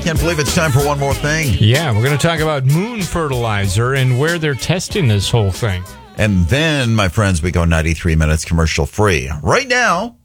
Can't believe it's time for one more thing. Yeah, we're going to talk about moon fertilizer and where they're testing this whole thing. And then, my friends, we go 93 minutes commercial free. Right now,